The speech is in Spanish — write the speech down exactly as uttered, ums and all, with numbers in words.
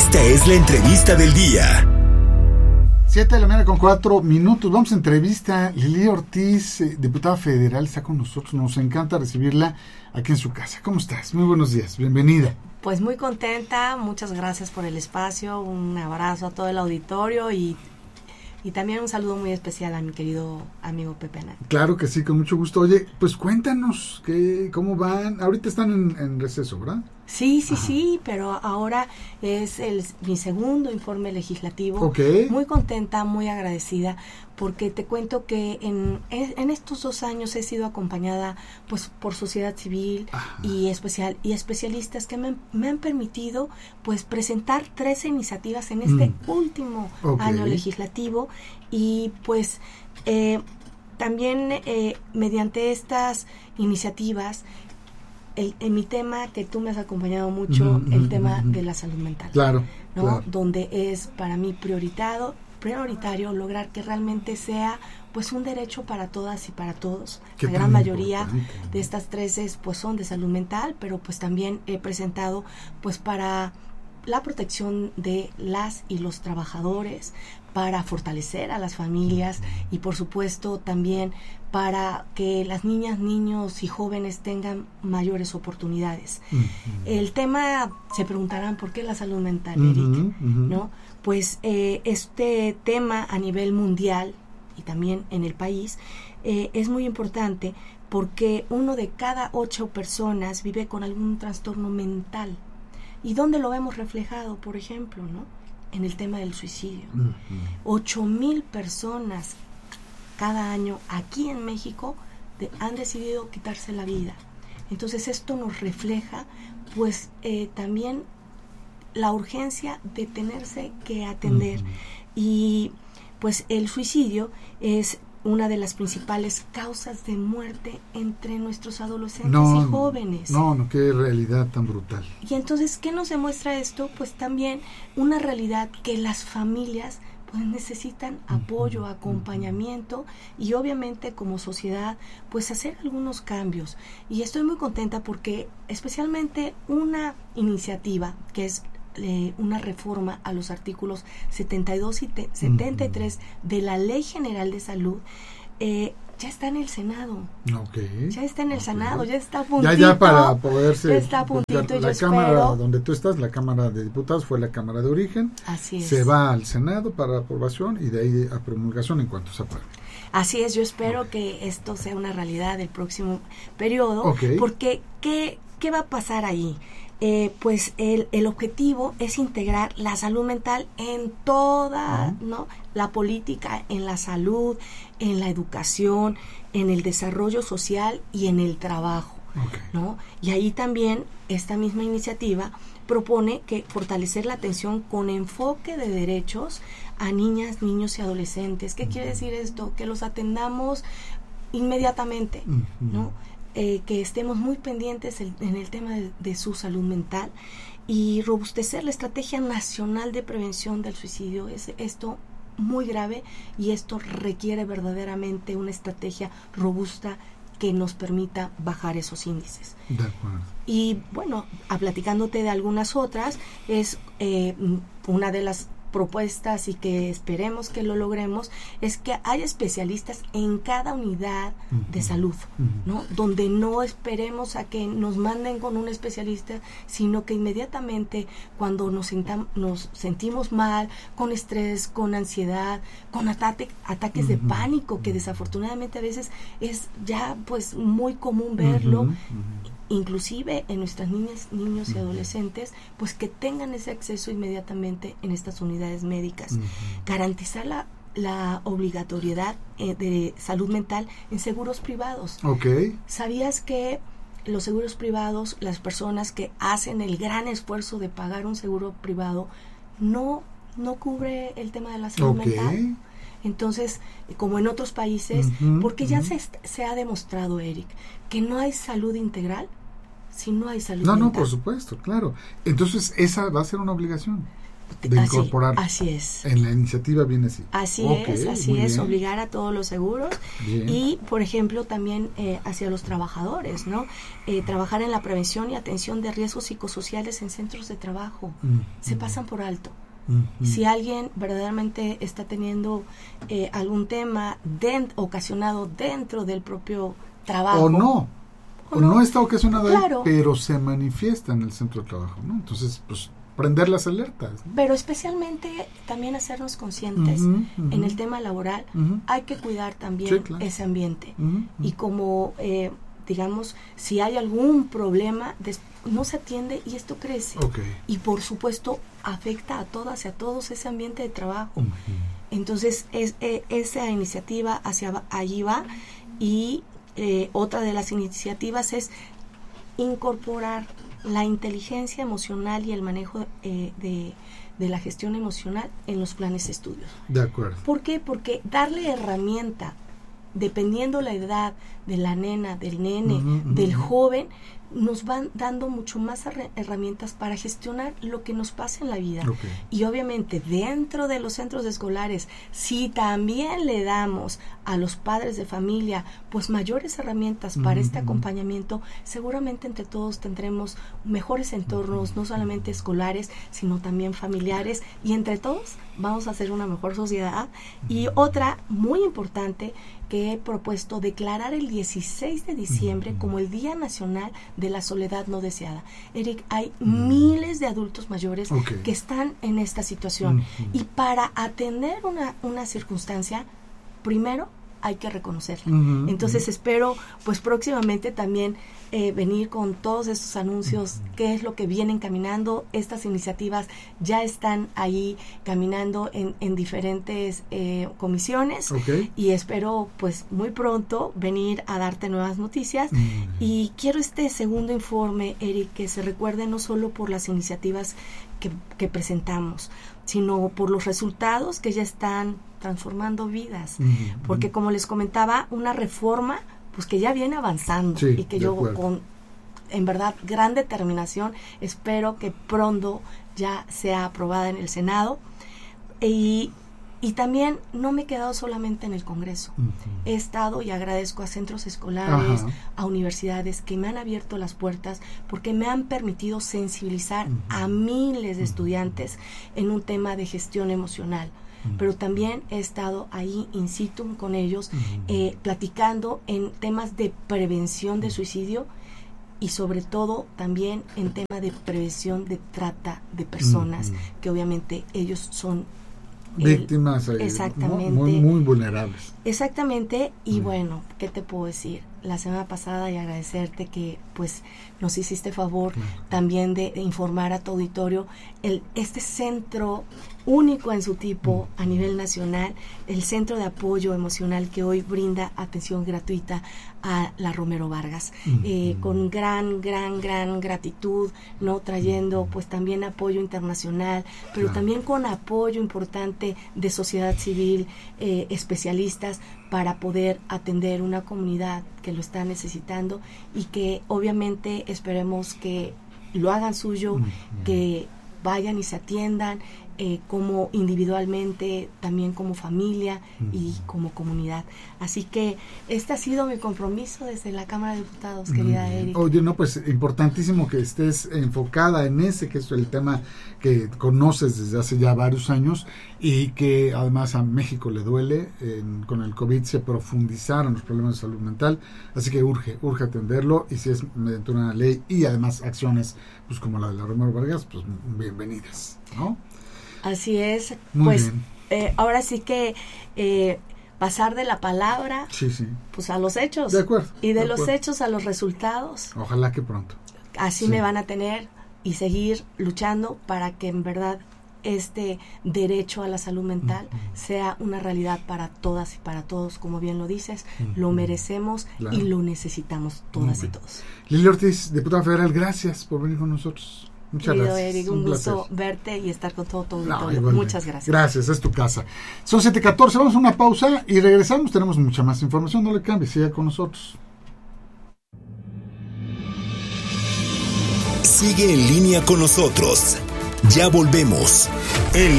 Esta es la entrevista del día. Siete de la mañana con cuatro minutos. Vamos a entrevista. Lili Ortiz, eh, diputada federal, está con nosotros. Nos encanta recibirla aquí en su casa. ¿Cómo estás? Muy buenos días. Bienvenida. Pues muy contenta. Muchas gracias por el espacio. Un abrazo a todo el auditorio y, y también un saludo muy especial a mi querido amigo Pepe Anán. Claro que sí, con mucho gusto. Oye, pues cuéntanos qué, cómo van. Ahorita están en, en receso, ¿verdad? Sí, sí, Ajá. sí, pero ahora es el, mi segundo informe legislativo. Okay. Muy contenta, muy agradecida, porque te cuento que en, en estos dos años he sido acompañada pues por sociedad civil y especial y especialistas que me, me han permitido pues presentar tres iniciativas en este mm. último okay. año legislativo y pues eh, también eh, mediante estas iniciativas El, en mi tema, que tú me has acompañado mucho, mm, el mm, tema mm, de la salud mental. Claro, ¿no? Claro. Donde es para mí prioritado, prioritario lograr que realmente sea pues un derecho para todas y para todos. Qué la gran mayoría de estas tres pues son de salud mental, pero pues también he presentado pues para la protección de las y los trabajadores, para fortalecer a las familias y por supuesto también para que las niñas, niños y jóvenes tengan mayores oportunidades. Uh-huh. El tema, se preguntarán, ¿por qué la salud mental, uh-huh, Eric? Uh-huh. ¿No? Pues eh, este tema a nivel mundial y también en el país eh, es muy importante porque uno de cada ocho personas vive con algún trastorno mental. ¿Y dónde lo vemos reflejado, por ejemplo, no? En el tema del suicidio? Uh-huh. Ocho mil personas cada año aquí en México de, han decidido quitarse la vida. Entonces esto nos refleja pues eh, también la urgencia de tenerse que atender. Uh-huh. Y pues el suicidio es una de las principales causas de muerte entre nuestros adolescentes no, y jóvenes. No, no, qué realidad tan brutal. Y entonces, ¿qué nos demuestra esto? Pues también una realidad que las familias pues necesitan apoyo, acompañamiento y obviamente como sociedad pues hacer algunos cambios. Y estoy muy contenta porque especialmente una iniciativa que es eh, una reforma a los artículos setenta y dos y te, setenta y tres uh-huh. de la Ley General de Salud eh, ya está en el Senado. Okay. Ya está en el okay. Senado, ya está a puntito. Ya, ya para poderse... Ya está a puntito, la, yo la Cámara espero. Donde tú estás, la Cámara de Diputados, fue la Cámara de Origen. Así es. Se va al Senado para aprobación y de ahí a promulgación en cuanto se apruebe. Así es, yo espero okay. que esto sea una realidad del próximo periodo. Okay. Porque, ¿qué, qué va a pasar ahí? Eh, pues el, el objetivo es integrar la salud mental en toda uh-huh. ¿no? la política, en la salud, en la educación, en el desarrollo social y en el trabajo. Okay. ¿no? Y ahí también esta misma iniciativa propone que fortalecer la atención con enfoque de derechos a niñas, niños y adolescentes. ¿Qué uh-huh. quiere decir esto? Que los atendamos inmediatamente, uh-huh. ¿no? Eh, que estemos muy pendientes el, en el tema de, de su salud mental y robustecer la estrategia nacional de prevención del suicidio. Es esto muy grave y esto requiere verdaderamente una estrategia robusta que nos permita bajar esos índices. De acuerdo. Y bueno, a platicándote de algunas otras, es eh, una de las propuestas y que esperemos que lo logremos es que haya especialistas en cada unidad uh-huh. de salud, uh-huh. ¿no? Donde no esperemos a que nos manden con un especialista, sino que inmediatamente cuando nos, sentam- nos sentimos mal, con estrés, con ansiedad, con ataque, ataques uh-huh. de pánico, que desafortunadamente a veces es ya pues muy común verlo, uh-huh. Uh-huh. inclusive en nuestras niñas, niños y adolescentes, pues que tengan ese acceso inmediatamente en estas unidades médicas. Uh-huh. Garantizar la, la obligatoriedad eh, de salud mental en seguros privados. Okay. ¿Sabías que los seguros privados, las personas que hacen el gran esfuerzo de pagar un seguro privado, no, no cubre el tema de la salud okay. mental? Entonces, como en otros países, uh-huh, porque ya uh-huh. se, se ha demostrado, Eric, que no hay salud integral si no hay salud no, mental. No, por supuesto, claro. Entonces, esa va a ser una obligación. de así, incorporar. Así es. En la iniciativa viene así. Así Okay, es, así es, bien. obligar a todos los seguros. Bien. Y, por ejemplo, también eh, hacia los trabajadores, ¿no? Eh, trabajar en la prevención y atención de riesgos psicosociales en centros de trabajo. Mm, Se mm. pasan por alto. Mm-hmm. Si alguien verdaderamente está teniendo eh, algún tema den- ocasionado dentro del propio trabajo. O no. O, o no. no está ocasionado Claro. ahí, pero se manifiesta en el centro de trabajo, ¿no? Entonces, pues, prender las alertas, ¿no? Pero especialmente también hacernos conscientes Uh-huh, uh-huh. en el tema laboral. Uh-huh. Hay que cuidar también Sí, claro. ese ambiente. Uh-huh, uh-huh. Y como, eh, digamos, si hay algún problema, des- no se atiende y esto crece. Okay. Y por supuesto afecta a todas y a todos ese ambiente de trabajo. Uh-huh. Entonces es, eh, esa iniciativa hacia allí va. Y eh, otra de las iniciativas es incorporar la inteligencia emocional y el manejo eh, de, de la gestión emocional en los planes de estudios. De acuerdo. ¿Por qué? Porque darle herramienta, dependiendo la edad de la nena, del nene, Uh-huh, uh-huh. del joven, nos van dando mucho más herr- herramientas para gestionar lo que nos pasa en la vida. Okay. Y obviamente dentro de los centros escolares, si también le damos a los padres de familia pues mayores herramientas para Uh-huh, este uh-huh. acompañamiento, seguramente entre todos tendremos mejores entornos, no solamente escolares, sino también familiares, y entre todos vamos a hacer una mejor sociedad. Y otra muy importante que he propuesto, declarar el dieciséis de diciembre como el Día Nacional de la Soledad No Deseada. Eric, hay Mm. miles de adultos mayores Okay. que están en esta situación. Mm-hmm. Y para atender una, una circunstancia, primero hay que reconocerla. Uh-huh, Entonces uh-huh. espero pues próximamente también eh, venir con todos estos anuncios, Uh-huh. qué es lo que vienen caminando. Estas iniciativas ya están ahí caminando en, en diferentes eh, comisiones. Okay. Y espero pues muy pronto venir a darte nuevas noticias. Uh-huh. Y quiero este segundo informe, Eric, que se recuerde no solo por las iniciativas que, que presentamos, sino por los resultados que ya están transformando vidas. Uh-huh. Porque como les comentaba, una reforma pues que ya viene avanzando, Sí, y que de yo acuerdo. con en verdad gran determinación espero que pronto ya sea aprobada en el Senado. Y Y también no me he quedado solamente en el Congreso. Uh-huh. He estado y agradezco a centros escolares, Ajá. a universidades que me han abierto las puertas porque me han permitido sensibilizar Uh-huh. a miles de Uh-huh. estudiantes en un tema de gestión emocional. Uh-huh. Pero también he estado ahí in situ con ellos, Uh-huh. eh, platicando en temas de prevención de suicidio y sobre todo también en tema de prevención de trata de personas, Uh-huh. que obviamente ellos son víctimas eh, exactamente. Muy, muy vulnerables. Exactamente, y Mm. bueno, ¿qué te puedo decir? La semana pasada, y agradecerte que pues nos hiciste favor Claro. también de, de informar a tu auditorio el este centro único en su tipo Mm. a nivel nacional, el centro de apoyo emocional que hoy brinda atención gratuita a la Romero Vargas, Mm. eh, con gran, gran, gran gratitud, no trayendo pues también apoyo internacional, pero Claro. también con apoyo importante de sociedad civil, eh, especialistas, para poder atender una comunidad que lo está necesitando y que obviamente esperemos que lo hagan suyo, Mm. que vayan y se atiendan eh, como individualmente, también como familia y Mm. como comunidad. Así que este ha sido mi compromiso desde la Cámara de Diputados, Muy querida bien. Erika. Oye, no, pues importantísimo que estés enfocada en ese, que es el tema que conoces desde hace ya varios años y que además a México le duele. En, con el COVID se profundizaron los problemas de salud mental, así que urge, urge atenderlo, y si es mediante una ley y además acciones pues como la de la Romero Vargas, pues bienvenidas, ¿no? Así es, Muy pues bien. eh, ahora sí que eh, pasar de la palabra Sí, sí. pues a los hechos. De acuerdo. Y de, de los acuerdo. hechos a los resultados. Ojalá que pronto. Así Sí. me van a tener y seguir luchando para que en verdad este derecho a la salud mental Ujú. sea una realidad para todas y para todos, como bien lo dices, Ujú. lo merecemos Claro. y lo necesitamos todas Muy y bien. todos. Lili Ortiz, diputada federal, gracias por venir con nosotros. Muchas Querido gracias. Eric, un, gusto placer. verte y estar con todo tu No, auditorio. igualmente. Muchas gracias. Gracias, es tu casa. Son siete catorce, vamos a una pausa y regresamos. Tenemos mucha más información, no le cambies, siga con nosotros. Sigue en línea con nosotros. Ya volvemos. El